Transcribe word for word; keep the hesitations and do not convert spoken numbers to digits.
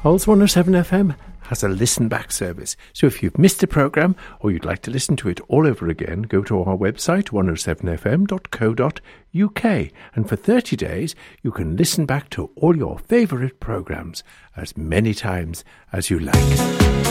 Pulse one oh seven F M has a listen back service. So if you've missed a programme or you'd like to listen to it all over again, go to our website one oh seven f m dot co dot u k, and for thirty days you can listen back to all your favourite programmes as many times as you like.